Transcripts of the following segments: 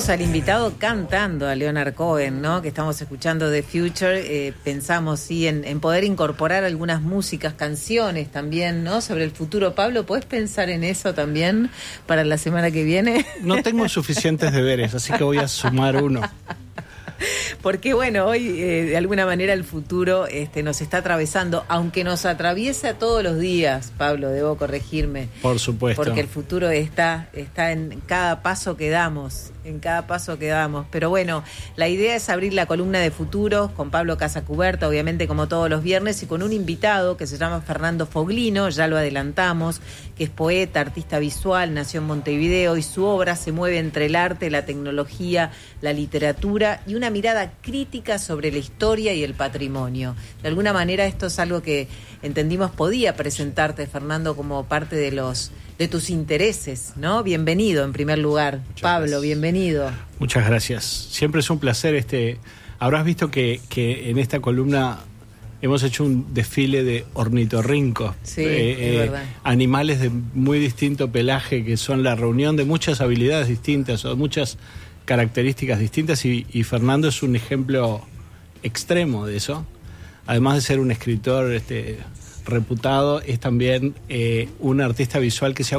Tenemos al invitado cantando, a Leonard Cohen, ¿no? Que estamos escuchando The Future. Pensamos, sí, en poder incorporar algunas músicas, canciones también, ¿no? Sobre el futuro. Pablo, ¿podés pensar en eso también para la semana que viene? No tengo suficientes deberes, así que voy a sumar uno. Porque bueno, hoy de alguna manera el futuro nos está atravesando, aunque nos atraviesa todos los días, Pablo, debo corregirme. Por supuesto. Porque el futuro está en cada paso que damos, Pero bueno, la idea es abrir la columna de futuros con Pablo Casacuberta, obviamente como todos los viernes, y con un invitado que se llama Fernando Foglino, ya lo adelantamos, que es poeta, artista visual, nació en Montevideo y su obra se mueve entre el arte, la tecnología, la literatura y una mirada crítica sobre la historia y el patrimonio. De alguna manera esto es algo que entendimos podía presentarte, Fernando, como parte de tus intereses, ¿no? Bienvenido en primer lugar. Muchas Pablo, gracias. Bienvenido. Muchas gracias. Siempre es un placer. Habrás visto que en esta columna hemos hecho un desfile de ornitorrincos. Sí, es verdad. Animales de muy distinto pelaje, que son la reunión de muchas habilidades distintas o muchas características distintas, y Fernando es un ejemplo extremo de eso. Además de ser un escritor reputado, es también un artista visual que se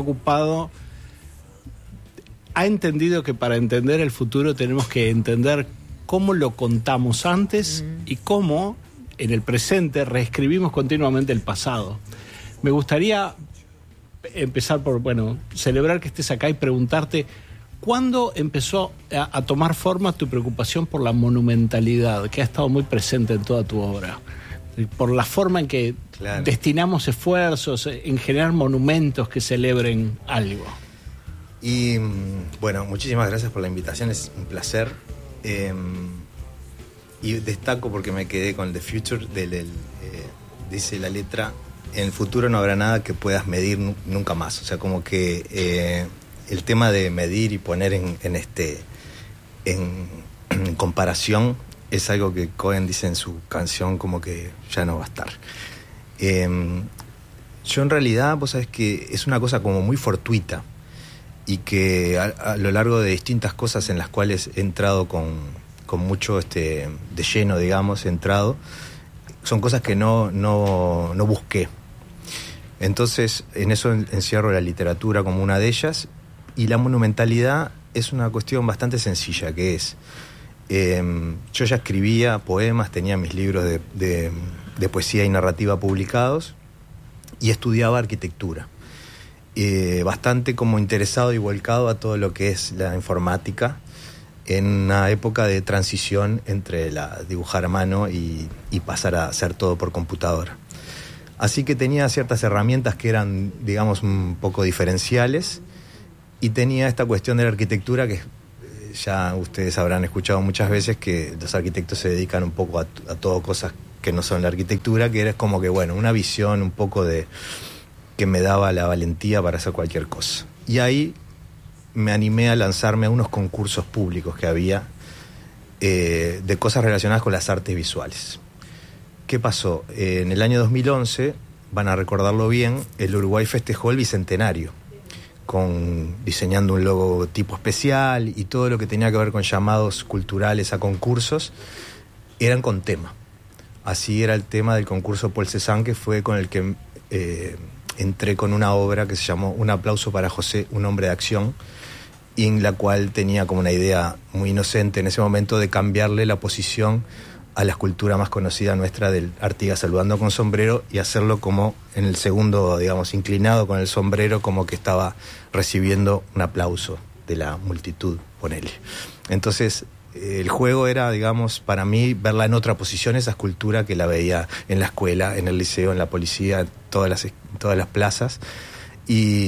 ha entendido que para entender el futuro tenemos que entender cómo lo contamos antes y cómo en el presente reescribimos continuamente el pasado. Me gustaría empezar por, celebrar que estés acá y preguntarte ¿cuándo empezó a tomar forma tu preocupación por la monumentalidad, que ha estado muy presente en toda tu obra? Por la forma en que destinamos esfuerzos en generar monumentos que celebren algo. Y bueno, muchísimas gracias por la invitación, es un placer. Y destaco porque me quedé con The Future, dice la letra, en el futuro no habrá nada que puedas medir nunca más. O sea, como que el tema de medir y poner en comparación es algo que Cohen dice en su canción, como que ya no va a estar. Yo en realidad, vos sabés que es una cosa como muy fortuita, y que a lo largo de distintas cosas en las cuales he entrado con mucho de lleno, digamos, son cosas que no busqué. Entonces en eso encierro la literatura como una de ellas, y la monumentalidad es una cuestión bastante sencilla, que es yo ya escribía poemas, tenía mis libros de poesía y narrativa publicados, y estudiaba arquitectura, bastante como interesado y volcado a todo lo que es la informática, en una época de transición entre dibujar a mano y pasar a hacer todo por computadora. Así que tenía ciertas herramientas que eran, digamos, un poco diferenciales, y tenía esta cuestión de la arquitectura que ya ustedes habrán escuchado muchas veces, que los arquitectos se dedican un poco a todo cosas que no son la arquitectura, que era como que, una visión un poco que me daba la valentía para hacer cualquier cosa. Y ahí me animé a lanzarme a unos concursos públicos que había de cosas relacionadas con las artes visuales. ¿Qué pasó? En el año 2011, van a recordarlo bien, el Uruguay festejó el Bicentenario, diseñando un logotipo especial, y todo lo que tenía que ver con llamados culturales a concursos eran con tema. Así era el tema del concurso Paul Cézanne, que fue con el que entré con una obra que se llamó Un aplauso para José, un hombre de acción, y en la cual tenía como una idea muy inocente en ese momento de cambiarle la posición a la escultura más conocida nuestra del Artigas saludando con sombrero, y hacerlo como en el segundo, digamos, inclinado con el sombrero, como que estaba recibiendo un aplauso de la multitud, ponele. Entonces el juego era, digamos, para mí, verla en otra posición, esa escultura, que la veía en la escuela, en el liceo, en la policía, en todas las plazas, y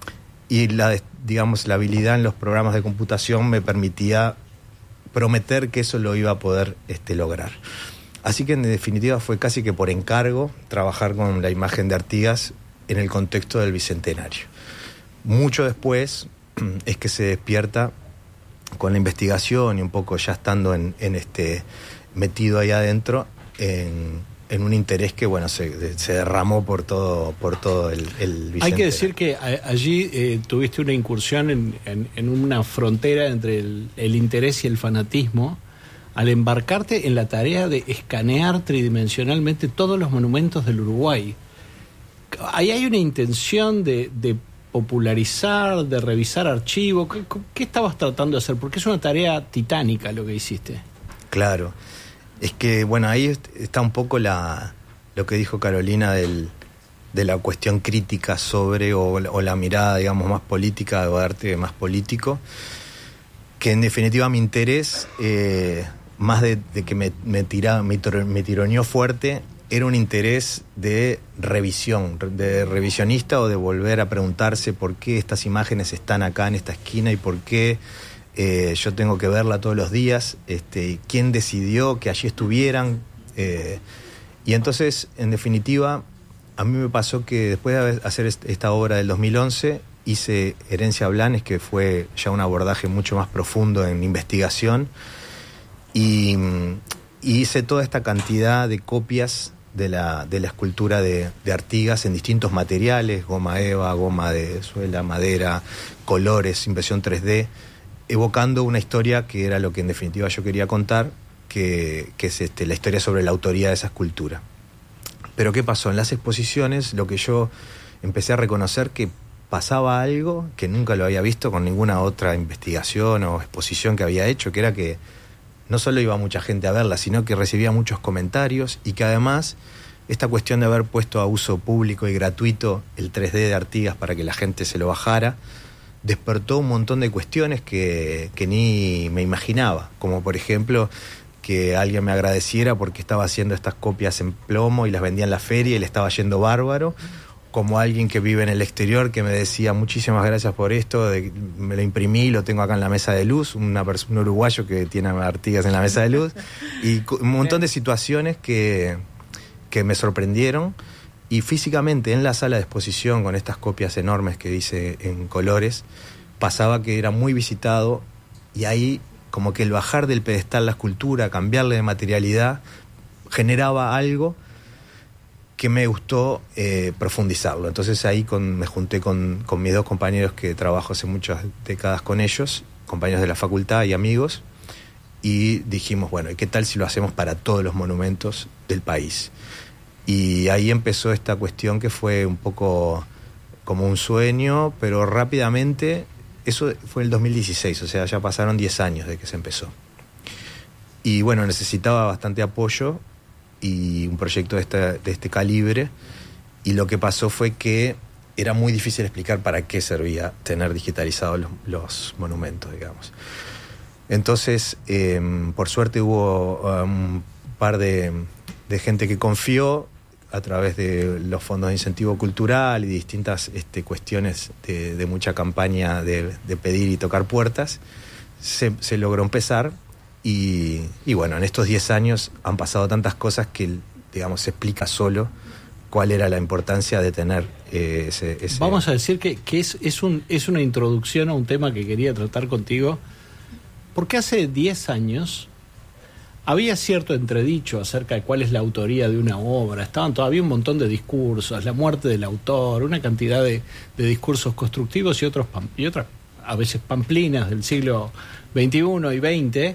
la habilidad en los programas de computación me permitía prometer que eso lo iba a poder lograr. Así que en definitiva fue casi que por encargo trabajar con la imagen de Artigas en el contexto del Bicentenario. Mucho después es que se despierta con la investigación, y un poco ya estando metido ahí adentro, en en un interés que, bueno, se derramó por todo el Bicentenario. Hay que decir que allí tuviste una incursión en una frontera entre el interés y el fanatismo, al embarcarte en la tarea de escanear tridimensionalmente todos los monumentos del Uruguay. Ahí hay una intención de popularizar, de revisar archivos. ¿Qué estabas tratando de hacer? Porque es una tarea titánica lo que hiciste. Claro. Es que, bueno, ahí está un poco lo que dijo Carolina de la cuestión crítica sobre, o la mirada, digamos, más política, o de arte más político, que en definitiva mi interés, más de que me tironeó fuerte, era un interés de revisión, de revisionista, o de volver a preguntarse por qué estas imágenes están acá en esta esquina y por qué yo tengo que verla todos los días, quién decidió que allí estuvieran, y entonces, en definitiva, a mí me pasó que después de hacer esta obra del 2011, hice Herencia Blanes, que fue ya un abordaje mucho más profundo en investigación, y hice toda esta cantidad de copias de la escultura de Artigas en distintos materiales: goma eva, goma de suela, madera, colores, impresión 3D, evocando una historia que era lo que en definitiva yo quería contar, que es la historia sobre la autoría de esa escultura. Pero ¿qué pasó? En las exposiciones, lo que yo empecé a reconocer, que pasaba algo que nunca lo había visto con ninguna otra investigación o exposición que había hecho, que era que no solo iba mucha gente a verla, sino que recibía muchos comentarios, y que además esta cuestión de haber puesto a uso público y gratuito el 3D de Artigas para que la gente se lo bajara, despertó un montón de cuestiones que ni me imaginaba, como por ejemplo que alguien me agradeciera porque estaba haciendo estas copias en plomo y las vendía en la feria y le estaba yendo bárbaro, como alguien que vive en el exterior que me decía: muchísimas gracias por esto, me lo imprimí, lo tengo acá en la mesa de luz, un uruguayo que tiene Artigas en la mesa de luz, y un montón de situaciones que me sorprendieron. Y físicamente en la sala de exposición, con estas copias enormes que dice en colores, pasaba que era muy visitado, y ahí como que el bajar del pedestal la escultura, cambiarle de materialidad, generaba algo que me gustó profundizarlo. Entonces ahí me junté con mis dos compañeros que trabajo hace muchas décadas con ellos, compañeros de la facultad y amigos, y dijimos, bueno, ¿y qué tal si lo hacemos para todos los monumentos del país? Y ahí empezó esta cuestión que fue un poco como un sueño, pero rápidamente, eso fue el 2016, o sea, ya pasaron 10 años de que se empezó. Y bueno, necesitaba bastante apoyo y un proyecto de este calibre, y lo que pasó fue que era muy difícil explicar para qué servía tener digitalizados los monumentos, digamos. Entonces, por suerte hubo un par de gente que confió a través de los fondos de incentivo cultural y distintas cuestiones de mucha campaña de pedir y tocar puertas. Se logró empezar, y bueno, en estos 10 años han pasado tantas cosas que, digamos, se explica solo cuál era la importancia de tener ese... Vamos a decir que es una introducción a un tema que quería tratar contigo, porque hace 10 años había cierto entredicho acerca de cuál es la autoría de una obra. Estaban todavía un montón de discursos, la muerte del autor, una cantidad de discursos constructivos y otras a veces pamplinas del siglo XXI y XX,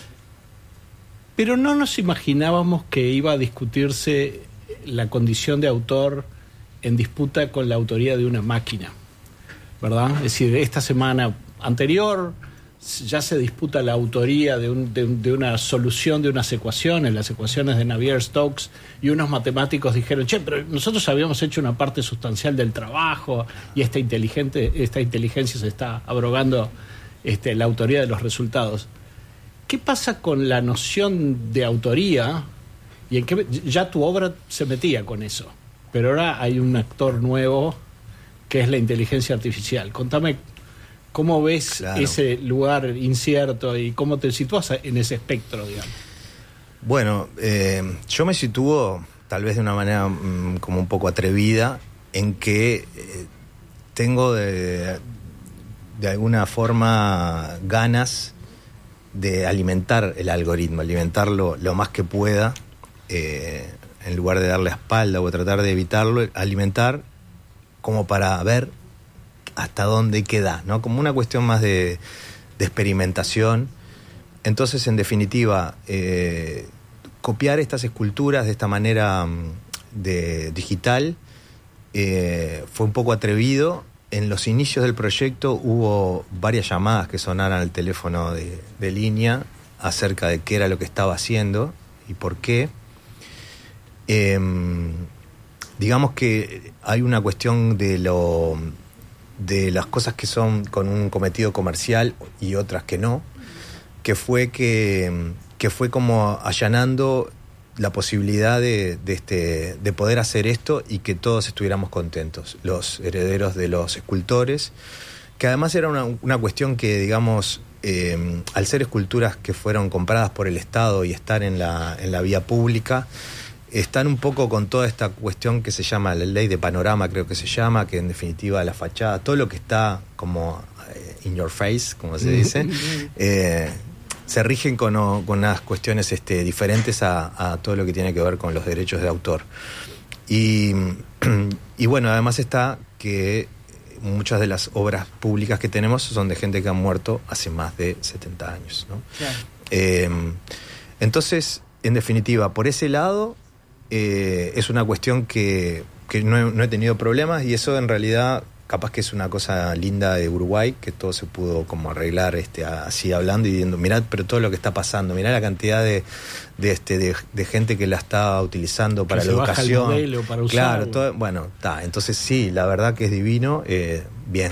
pero no nos imaginábamos que iba a discutirse la condición de autor en disputa con la autoría de una máquina, ¿verdad? Es decir, esta semana anterior ya se disputa la autoría de una solución de unas ecuaciones, las ecuaciones de Navier-Stokes, y unos matemáticos dijeron, pero nosotros habíamos hecho una parte sustancial del trabajo y esta inteligencia se está abrogando la autoría de los resultados. ¿Qué pasa con la noción de autoría? Y en qué ya tu obra se metía con eso, pero ahora hay un actor nuevo que es la inteligencia artificial. Contame cómo ves ese lugar incierto y cómo te sitúas en ese espectro, digamos. Bueno, yo me sitúo tal vez de una manera como un poco atrevida, en que tengo de alguna forma ganas de alimentar el algoritmo, alimentarlo lo más que pueda, en lugar de darle espalda o tratar de evitarlo, alimentar como para ver hasta dónde queda, ¿no? Como una cuestión más de experimentación. Entonces, en definitiva, copiar estas esculturas de esta manera digital fue un poco atrevido. En los inicios del proyecto hubo varias llamadas que sonaran al teléfono de línea acerca de qué era lo que estaba haciendo y por qué. Digamos que hay una cuestión de las cosas que son con un cometido comercial y otras que no, que fue como allanando la posibilidad de poder hacer esto y que todos estuviéramos contentos, los herederos de los escultores, que además era una cuestión que, digamos, al ser esculturas que fueron compradas por el Estado y estar en la vía pública, están un poco con toda esta cuestión que se llama la ley de panorama, creo que se llama, que en definitiva la fachada, todo lo que está como in your face, como se dice, se rigen con unas cuestiones diferentes a todo lo que tiene que ver con los derechos de autor. Y bueno, además está que muchas de las obras públicas que tenemos son de gente que ha muerto hace más de 70 años, ¿no? Claro. Entonces, en definitiva, por ese lado, es una cuestión que no he tenido problemas, y eso en realidad capaz que es una cosa linda de Uruguay, que todo se pudo como arreglar así hablando y diciendo, mirá, pero todo lo que está pasando, mirá la cantidad de gente que la está utilizando para la educación. Baja el modelo para claro, todo, bueno, está. Entonces sí, la verdad que es divino, bien.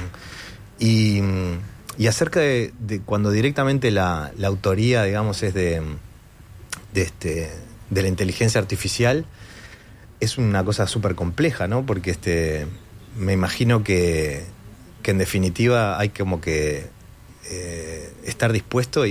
Y acerca de cuando directamente la autoría, digamos, es de la inteligencia artificial, es una cosa súper compleja, ¿no? Porque me imagino que en definitiva hay como que estar dispuesto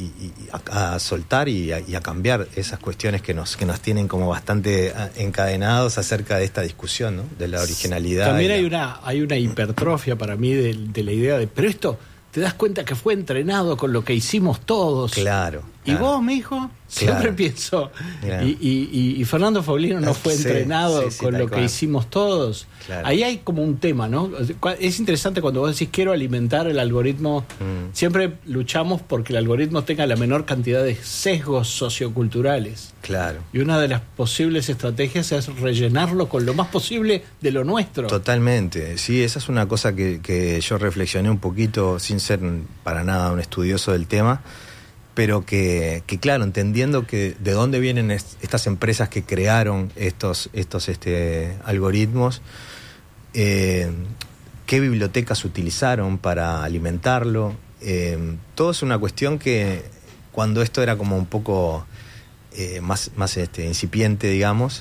a soltar y a cambiar esas cuestiones que nos tienen como bastante encadenados acerca de esta discusión, ¿no? De la originalidad. También hay una hipertrofia para mí de la idea de, pero esto, te das cuenta que fue entrenado con lo que hicimos todos. Claro. Y vos, mijo, siempre pienso, claro. Y Fernando Faulino no fue entrenado con lo que hicimos todos. Claro. Ahí hay como un tema, ¿no? Es interesante cuando vos decís quiero alimentar el algoritmo. Siempre luchamos porque el algoritmo tenga la menor cantidad de sesgos socioculturales. Claro. Y una de las posibles estrategias es rellenarlo con lo más posible de lo nuestro. Totalmente. Sí, esa es una cosa que yo reflexioné un poquito, sin ser para nada un estudioso del tema, pero que claro, entendiendo que de dónde vienen estas empresas que crearon estos algoritmos, qué bibliotecas utilizaron para alimentarlo, todo es una cuestión que cuando esto era como un poco más incipiente, digamos,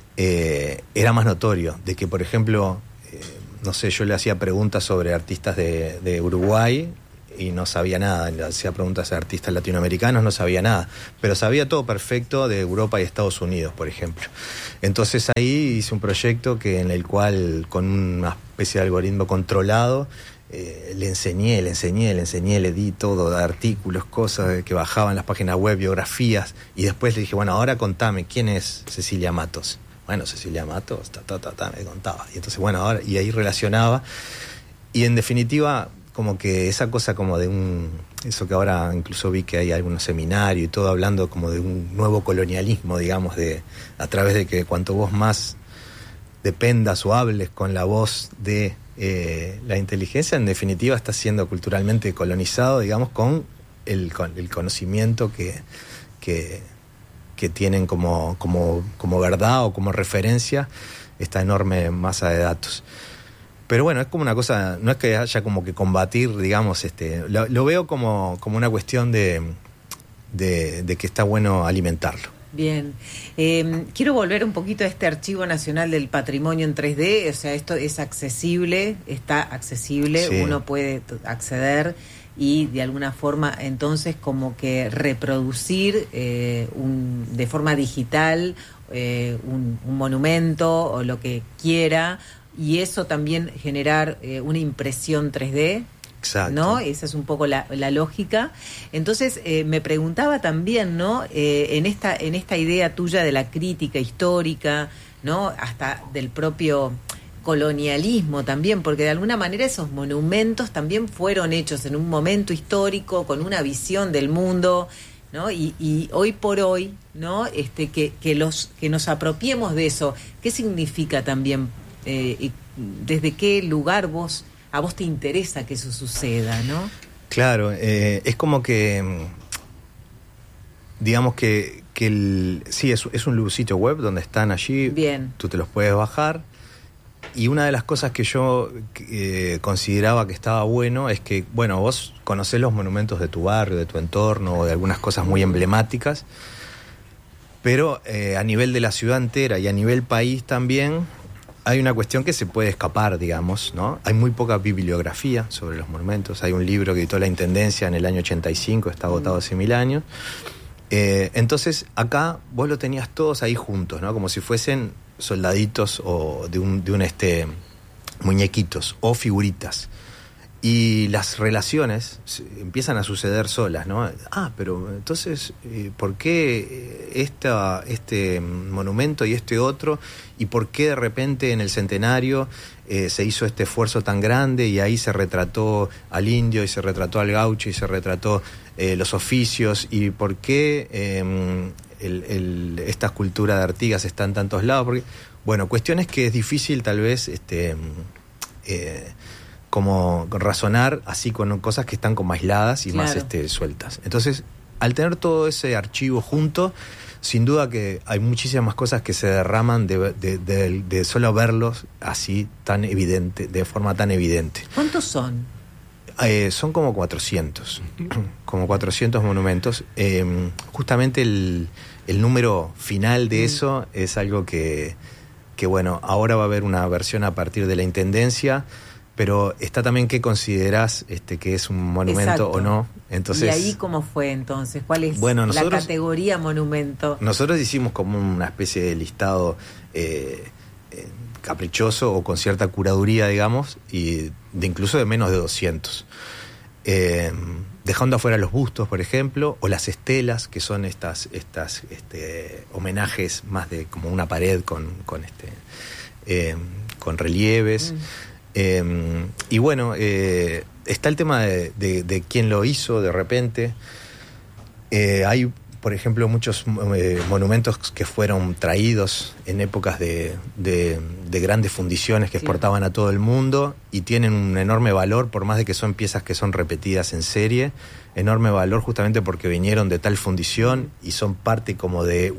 era más notorio, de que por ejemplo, no sé, yo le hacía preguntas sobre artistas de Uruguay y no sabía nada, le hacía preguntas a artistas latinoamericanos, no sabía nada, pero sabía todo perfecto de Europa y Estados Unidos, por ejemplo. Entonces ahí hice un proyecto en el cual, con una especie de algoritmo controlado, le enseñé, le di todo, de artículos, cosas que bajaban las páginas web, biografías, y después le dije, bueno, ahora contame, ¿quién es Cecilia Matos? Bueno, Cecilia Matos, me contaba. Y entonces, bueno, ahora, y ahí relacionaba, y en definitiva, como que esa cosa como de eso que ahora incluso vi que hay algunos seminarios y todo hablando como de un nuevo colonialismo, digamos, a través de que cuanto vos más dependas o hables con la voz de la inteligencia, en definitiva está siendo culturalmente colonizado, digamos, con el conocimiento que tienen como verdad o como referencia esta enorme masa de datos. Pero bueno, es como una cosa, no es que haya como que combatir, digamos, lo veo como una cuestión de que está bueno alimentarlo. Bien. Quiero volver un poquito a este Archivo Nacional del Patrimonio en 3D. O sea, esto es accesible, está accesible, sí. Uno puede acceder y de alguna forma entonces como que reproducir de forma digital un monumento o lo que quiera, y eso también generar una impresión 3D. Exacto. ¿no? Esa es un poco la lógica. Entonces, me preguntaba también, ¿no? En esta idea tuya de la crítica histórica, ¿no? Hasta del propio colonialismo también, porque de alguna manera esos monumentos también fueron hechos en un momento histórico, con una visión del mundo, ¿no? Y hoy por hoy, ¿no? Que nos apropiemos de eso, ¿qué significa también? ¿Desde qué lugar a vos te interesa que eso suceda, no? Claro, es como que, digamos que sí, es un sitio web donde están allí. Bien. Tú te los puedes bajar. Y una de las cosas que yo consideraba que estaba bueno es que, bueno, vos conocés los monumentos de tu barrio, de tu entorno, o de algunas cosas muy emblemáticas, pero a nivel de la ciudad entera y a nivel país también hay una cuestión que se puede escapar, digamos, ¿no? Hay muy poca bibliografía sobre los monumentos. Hay un libro que editó la Intendencia en el año 85, está agotado hace 1000 años. Entonces, acá vos lo tenías todos ahí juntos, ¿no? Como si fuesen soldaditos o de un muñequitos o figuritas. Y las relaciones empiezan a suceder solas, ¿no? Pero entonces, ¿por qué este monumento y este otro? ¿Y por qué de repente en el centenario se hizo este esfuerzo tan grande y ahí se retrató al indio y se retrató al gaucho y se retrató los oficios? ¿Y por qué esta escultura de Artigas está en tantos lados? Porque, bueno, cuestiones que es difícil tal vez como razonar así con cosas que están como aisladas y claro, más sueltas. Entonces, al tener todo ese archivo junto, sin duda que hay muchísimas cosas que se derraman de solo verlos así tan evidente, de forma tan evidente. ¿Cuántos son? Son como 400, como 400 monumentos. Justamente el número final de eso es algo que bueno, ahora va a haber una versión a partir de la Intendencia, pero está también qué considerás que es un monumento. Exacto. O no. Entonces, ¿y ahí cómo fue entonces? ¿Cuál es la categoría monumento? Nosotros hicimos como una especie de listado caprichoso o con cierta curaduría, digamos, y incluso de menos de 200. Dejando afuera los bustos, por ejemplo, o las estelas, que son estas homenajes más de como una pared con relieves. Y bueno, está el tema de quién lo hizo de repente. Hay, por ejemplo, muchos monumentos que fueron traídos en épocas de grandes fundiciones que exportaban a todo el mundo y tienen un enorme valor, por más de que son piezas que son repetidas en serie, enorme valor justamente porque vinieron de tal fundición y son parte como de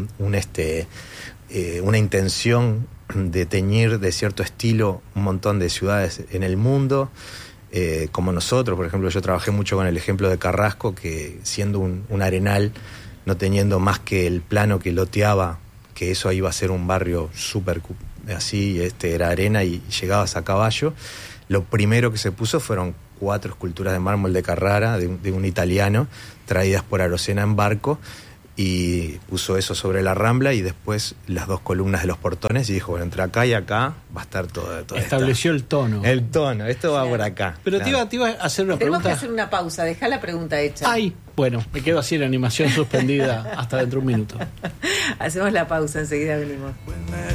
una intención de teñir de cierto estilo un montón de ciudades en el mundo. Como nosotros, por ejemplo, yo trabajé mucho con el ejemplo de Carrasco, que siendo un arenal, no teniendo más que el plano que loteaba, que eso iba a ser un barrio súper así, era arena y llegabas a caballo, lo primero que se puso fueron 4 esculturas de mármol de Carrara, de un italiano, traídas por Arocena en barco, y puso eso sobre la Rambla y después las 2 columnas de los portones y dijo, bueno, entre acá y acá va a estar todo estableció el tono. El tono, esto va por acá. Pero claro, te iba a hacer una pregunta. Tenemos que hacer una pausa, dejá la pregunta hecha. Ay, bueno, me quedo así en animación suspendida hasta dentro de un minuto. Hacemos la pausa, enseguida venimos.